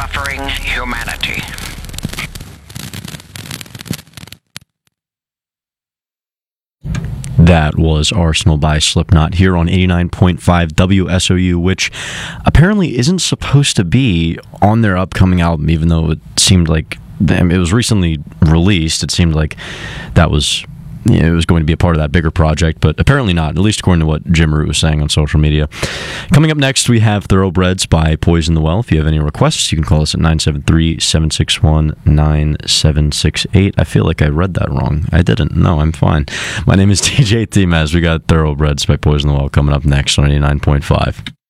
suffering humanity. That was Arsenal by Slipknot here on 89.5 WSOU, which apparently isn't supposed to be on their upcoming album, even though it seemed like it was recently released. It seemed like that was, it was going to be a part of that bigger project, but apparently not, at least according to what Jim Root was saying on social media. Coming up next, we have Thoroughbreds by Poison the Well. If you have any requests, you can call us at 973-761-9768. I feel like I read that wrong. I didn't. No, I'm fine. My name is TJ Timaz. We got Thoroughbreds by Poison the Well coming up next on 89.5.